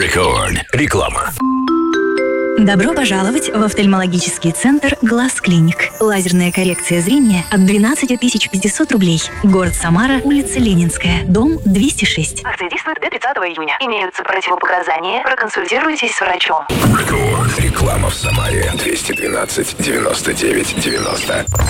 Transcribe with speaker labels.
Speaker 1: Рекорд. Реклама.
Speaker 2: Добро пожаловать в офтальмологический центр «Глаз Клиник». Лазерная коррекция зрения от 12 500 рублей. Город Самара, улица Ленинская, дом 206.
Speaker 3: Акция действует до 30 июня. Имеются противопоказания. Проконсультируйтесь с врачом.
Speaker 1: Рекорд. Реклама в Самаре. 212 99 90.